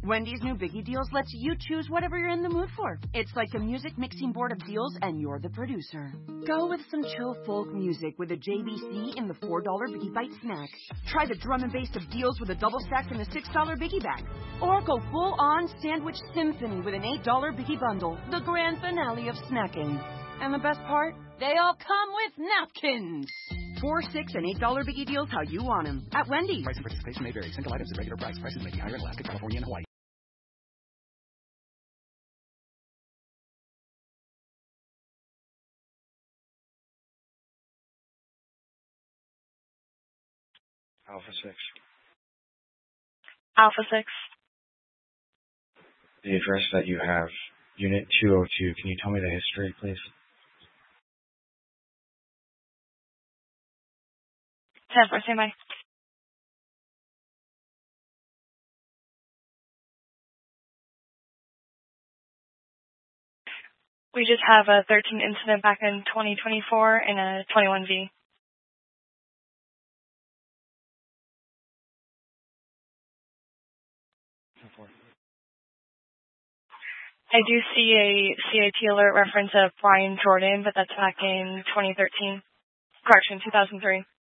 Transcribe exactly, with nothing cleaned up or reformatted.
Wendy's new Biggie Deals lets you choose whatever you're in the mood for. It's like a music mixing board of deals, and you're the producer. Go with some chill folk music with a J B C in the four dollar Biggie Bite snack. Try the drum and bass of deals with a double stack in the six dollar Biggie bag. Or go full-on sandwich symphony with an eight dollar Biggie bundle, the grand finale of snacking. And the best part? They all come with napkins. Four, six, and eight dollar Biggie Deals how you want them. At Wendy's. Price and participation may vary. Single items at regular price. Prices may be higher in Alaska, California, and Hawaii. Alpha six. Alpha six. The address that you have, Unit two oh two. Can you tell me the history, please? ten four, stand by. We just have a thirteen incident back in twenty twenty-four and a twenty-one V. I do see a C I T alert reference of Brian Jordan, but that's back in twenty thirteen. Correction, two thousand three.